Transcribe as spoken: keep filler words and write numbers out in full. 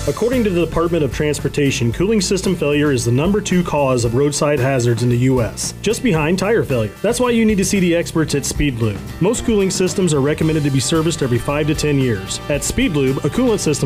According to the Department of Transportation, cooling system failure is the number two cause of roadside hazards in the U S, just behind tire failure. That's why you need to see the experts at Speed Lube. Most cooling systems are recommended to be serviced every five to ten years. At Speed Lube, a coolant system